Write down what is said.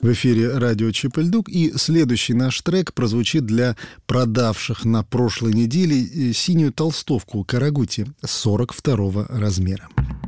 В эфире радио Чип-и-Ль-Дук, и следующий наш трек прозвучит для продавших на прошлой неделе синюю толстовку Карагути 42 размера.